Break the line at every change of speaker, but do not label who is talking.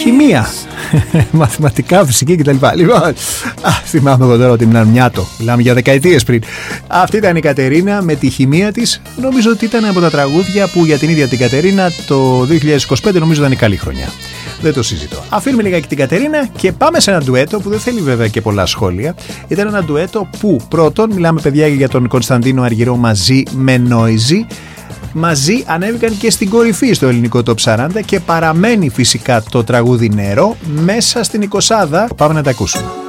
χημεία, μαθηματικά, φυσική κτλ. Λοιπόν, θυμάμαι εγώ τώρα ότι μιλάμε για δεκαετίες πριν. Αυτή ήταν η Κατερίνα με τη χημεία της. Νομίζω ότι ήταν από τα τραγούδια που για την ίδια την Κατερίνα το 2025 νομίζω ήταν η καλή χρονιά. Δεν το συζητώ. Αφήνουμε λιγάκι την Κατερίνα και πάμε σε ένα ντουέτο που δεν θέλει βέβαια και πολλά σχόλια. Ήταν ένα ντουέτο που πρώτον, μιλάμε παιδιά για τον Κωνσταντίνο Αργυρό μαζί με Νόιζι. Μαζί ανέβηκαν και στην κορυφή στο ελληνικό Top 40 και παραμένει φυσικά το τραγούδι Νερό μέσα στην 20. Πάμε να τα ακούσουμε.